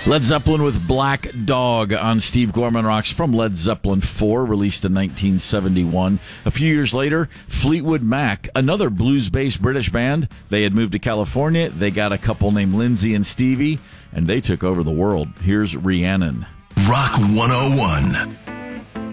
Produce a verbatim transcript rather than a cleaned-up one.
Led Zeppelin with Black Dog on Steve Gorman Rocks from Led Zeppelin four, released in nineteen seventy-one. A few years later, Fleetwood Mac, another blues-based British band. They had moved to California. They got a couple named Lindsay and Stevie, and they took over the world. Here's Rhiannon. Rock one oh one.